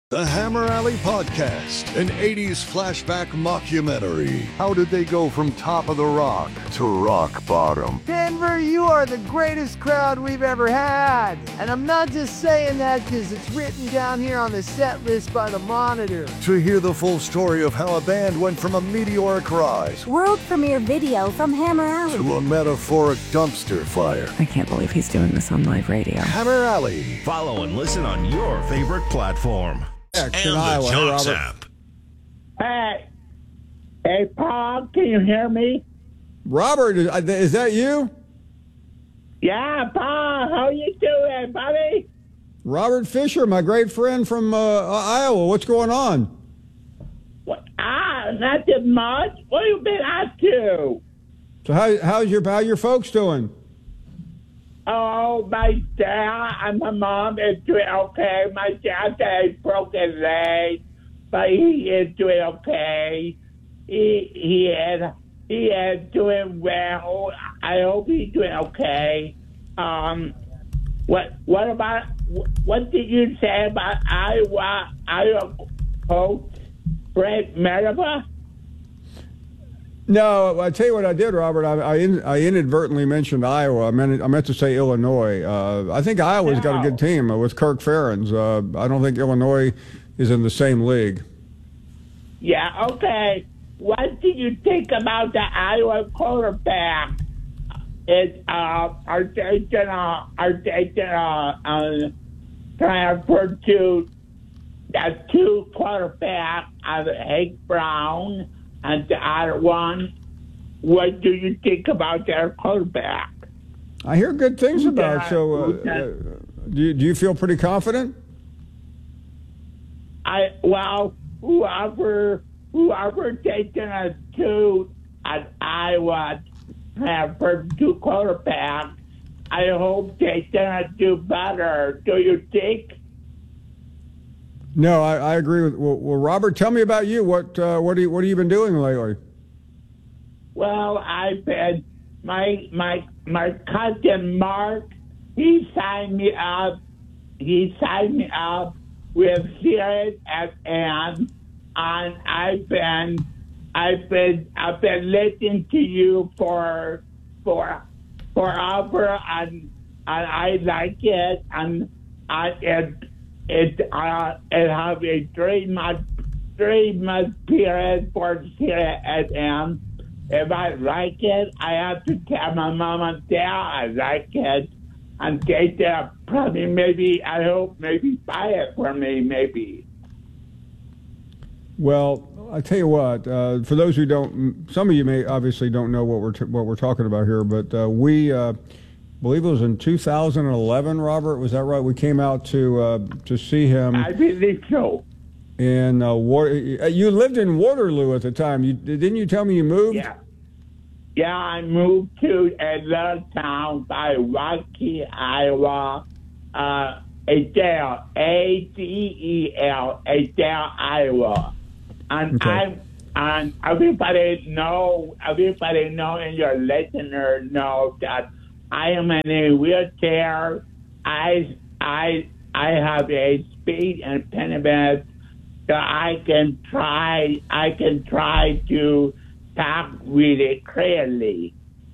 The Hammer Alley Podcast, an 80s flashback mockumentary. How did they go from top of the rock to rock bottom? Denver, you are the greatest crowd we've ever had. And I'm not just saying that because it's written down here on the set list by the Monitor. To hear the full story of how a band went from a meteoric rise, world premiere video from Hammer Alley, to a metaphoric dumpster fire. I can't believe he's doing this on live radio. Hammer Alley. Follow and listen on your favorite platform. And the Jocks app. Hey, Paul, can you hear me? Robert, is that you? Yeah, Paul, how you doing, buddy? Robert Fisher, my great friend from Iowa. What's going on? What? Nothing much. What have you been up to? So how your folks doing? Oh, my dad and my mom is doing okay. My dad had a broken leg, but he is doing okay. He is doing well. I hope he's doing okay. What did you say about Iowa coach Brett Merriba? No, I tell you what I did, Robert. I inadvertently mentioned Iowa. I meant to say Illinois. I think Iowa's got a good team with Kirk Ferentz. I don't think Illinois is in the same league. Yeah, okay. What did you think about the Iowa quarterback? Are they gonna transfer to the two quarterbacks, Hank Brown and the other one? What do you think about their quarterback? I hear good things about it. So, do you feel pretty confident? Whoever taking a two at Iowa for two quarterbacks, I hope they're gonna do better. Do you think? No, I agree with. Well, Robert, tell me about you. What have you been doing lately? Well, I've been my cousin Mark. He signed me up. With Sirius FM, and I've been listening to you for over, and I like it, and it have a 3-month period for Sirius FM. If I like it, I have to tell my mom and dad I like it, and they probably maybe buy it for me, maybe. Well, I tell you what. For those who don't, some of you may obviously don't know what we're talking about here, but we believe it was in 2011. Robert, was that right? We came out to see him. I believe so. And you lived in Waterloo at the time. Didn't you tell me you moved? Yeah, I moved to a little town by Rocky, Iowa. Adel, Adel, Iowa. And okay. And everybody know in your listener know that I am in a wheelchair. I have a speech impediment, so I can try to talk really clearly.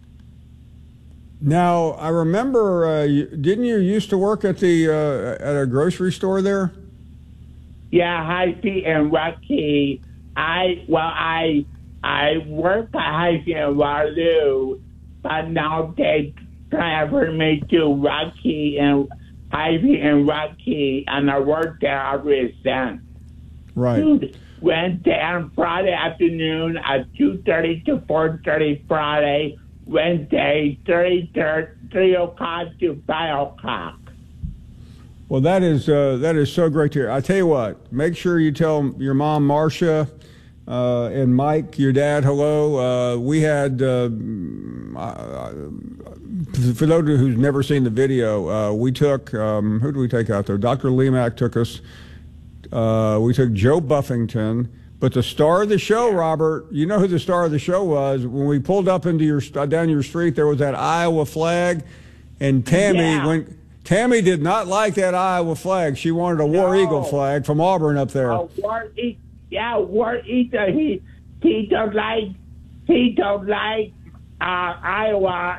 Now, I remember, didn't you used to work at at a grocery store there? Yeah, Hy-Vee and Rocky. I work at Hy-Vee and Waterloo, but now they transferred me to Rocky and Hy-Vee and Rocky, and I work there ever since. Right. Dude, Wednesday on Friday afternoon at 2:30 to 4:30 Friday. Wednesday, 3 o'clock to 5 o'clock. Well, that is so great to hear. I tell you what, make sure you tell your mom, Marcia, and Mike, your dad, hello. We had, for those who's never seen the video, we took, who did we take out there? Dr. Lemack took us. We took Joe Buffington. But the star of the show, Robert, you know who the star of the show was? When we pulled up into down your street, there was that Iowa flag, and Tammy, Tammy did not like that Iowa flag. She wanted a War Eagle flag from Auburn up there. War Eagle. He don't like Iowa.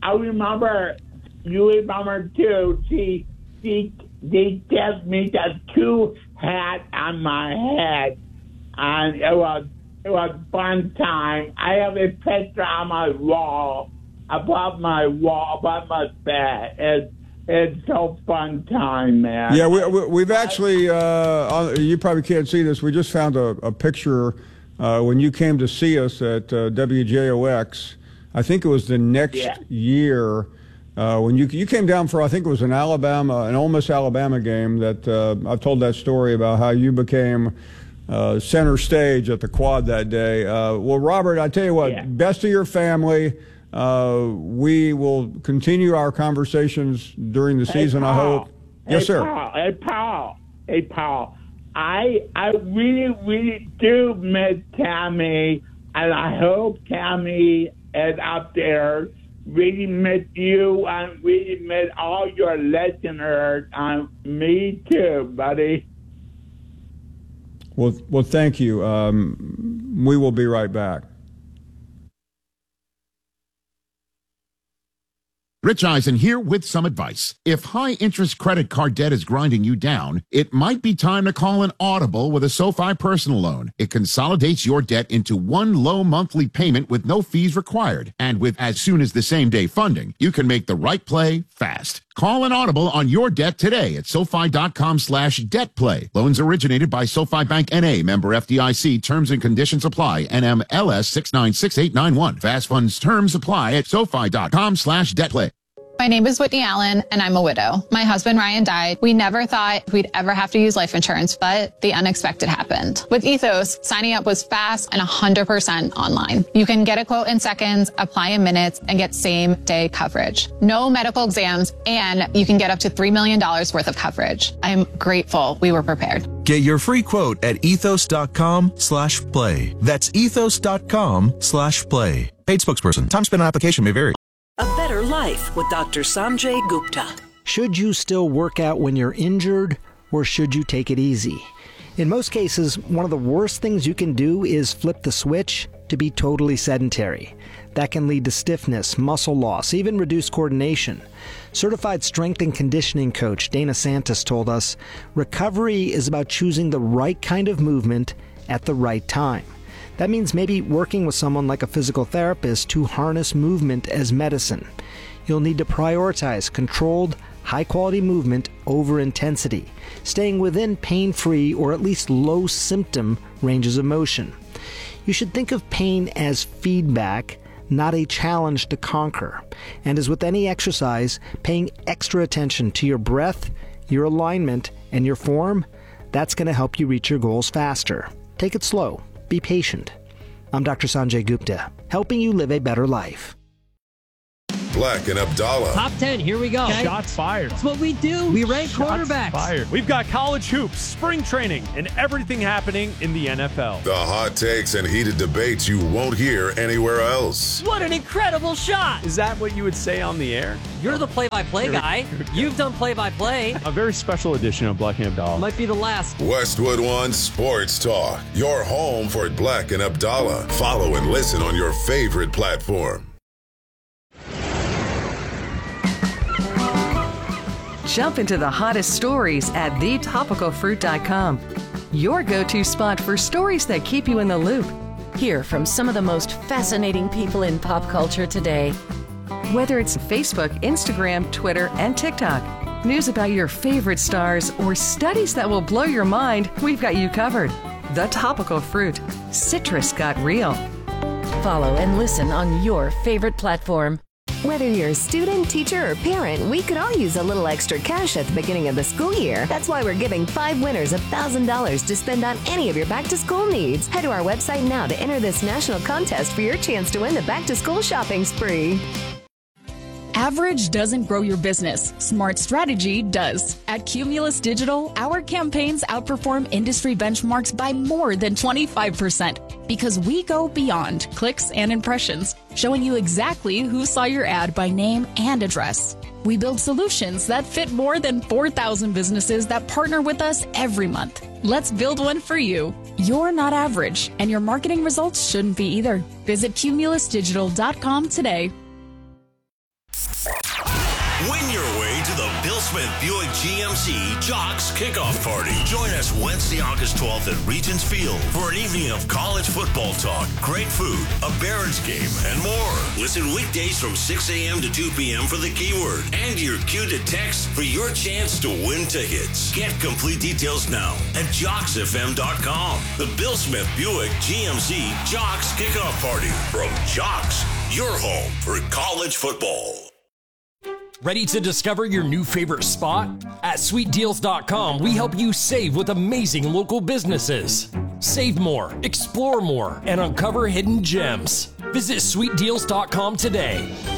You remember too. They gave me the 2 hat on my head, and it was fun time. I have a picture on my wall, above my bed. It's so fun time, man. Yeah, we've actually, you probably can't see this, we just found a picture when you came to see us at WJOX. I think it was the next year when you came down for, I think it was an Ole Miss Alabama game that I've told that story about how you became center stage at the Quad that day. Well, Robert, I tell you what, best of your family. We will continue our conversations during the season, Paul, I hope. Yes, sir. Hey, Paul. I really, really do miss Tammy, and I hope Tammy is up there. Really miss you, and really miss all your listeners, and me too, buddy. Well, thank you. We will be right back. Rich Eisen here with some advice. If high-interest credit card debt is grinding you down, it might be time to call an Audible with a SoFi personal loan. It consolidates your debt into one low monthly payment with no fees required. And with as soon as the same-day funding, you can make the right play fast. Call an Audible on your debt today at SoFi.com/debtplay. Loans originated by SoFi Bank N.A., member FDIC. Terms and conditions apply. NMLS 696891. Fast funds terms apply at SoFi.com/debtplay. My name is Whitney Allen, and I'm a widow. My husband, Ryan, died. We never thought we'd ever have to use life insurance, but the unexpected happened. With Ethos, signing up was fast and 100% online. You can get a quote in seconds, apply in minutes, and get same-day coverage. No medical exams, and you can get up to $3 million worth of coverage. I'm grateful we were prepared. Get your free quote at ethos.com/play. That's ethos.com/play. Paid spokesperson. Time spent on application may vary. A Better Life with Dr. Sanjay Gupta. Should you still work out when you're injured, or should you take it easy? In most cases, one of the worst things you can do is flip the switch to be totally sedentary. That can lead to stiffness, muscle loss, even reduced coordination. Certified strength and conditioning coach Dana Santos told us, recovery is about choosing the right kind of movement at the right time. That means maybe working with someone like a physical therapist to harness movement as medicine. You'll need to prioritize controlled, high-quality movement over intensity, staying within pain-free or at least low-symptom ranges of motion. You should think of pain as feedback, not a challenge to conquer. And as with any exercise, paying extra attention to your breath, your alignment, and your form, that's going to help you reach your goals faster. Take it slow. Be patient. I'm Dr. Sanjay Gupta, helping you live a better life. Black and Abdallah. Top 10, here we go. Okay. Shots fired. That's what we do. We rank quarterbacks. Fired. We've got college hoops, spring training, and everything happening in the NFL. The hot takes and heated debates you won't hear anywhere else. What an incredible shot. Is that what you would say on the air? You're the play-by-play guy. You've done play-by-play. A very special edition of Black and Abdallah. Might be the last. Westwood One Sports Talk. Your home for Black and Abdallah. Follow and listen on your favorite platform. Jump into the hottest stories at thetopicalfruit.com. Your go-to spot for stories that keep you in the loop. Hear from some of the most fascinating people in pop culture today. Whether it's Facebook, Instagram, Twitter, and TikTok, news about your favorite stars, or studies that will blow your mind, we've got you covered. The Topical Fruit. Citrus got real. Follow and listen on your favorite platform. Whether you're a student, teacher, or parent, we could all use a little extra cash at the beginning of the school year. That's why we're giving 5 winners $1,000 to spend on any of your back-to-school needs. Head to our website now to enter this national contest for your chance to win the back-to-school shopping spree. Average doesn't grow your business. Smart strategy does. At Cumulus Digital, our campaigns outperform industry benchmarks by more than 25% because we go beyond clicks and impressions, showing you exactly who saw your ad by name and address. We build solutions that fit more than 4,000 businesses that partner with us every month. Let's build one for you. You're not average, and your marketing results shouldn't be either. Visit cumulusdigital.com today. Win your way to the Bill Smith Buick GMC Jocks Kickoff Party. Join us Wednesday, August 12th at Regents Field for an evening of college football talk, great food, a Barons game, and more. Listen weekdays from 6 a.m. to 2 p.m. for the keyword and your cue to text for your chance to win tickets. Get complete details now at JocksFM.com. The Bill Smith Buick GMC Jocks Kickoff Party from Jocks, your home for college football. Ready to discover your new favorite spot? At SweetDeals.com, we help you save with amazing local businesses. Save more, explore more, and uncover hidden gems. Visit SweetDeals.com today.